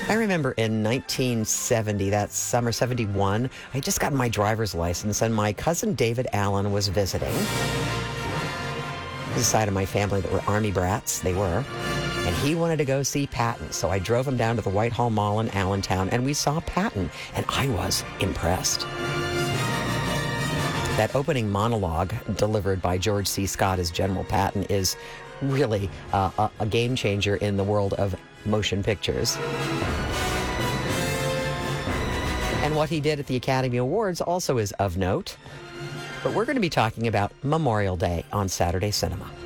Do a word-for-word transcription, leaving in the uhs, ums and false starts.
I remember in nineteen seventy, that summer, seventy-one, I just got my driver's license, and my cousin David Allen was visiting. There's a side of my family that were Army brats. They were. And he wanted to go see Patton. So I drove him down to the Whitehall Mall in Allentown, and we saw Patton, and I was impressed. That opening monologue delivered by George C. Scott as General Patton is really uh, a, a game changer in the world of motion pictures. And what he did at the Academy Awards also is of note. But we're going to be talking about Memorial Day on Saturday Cinema.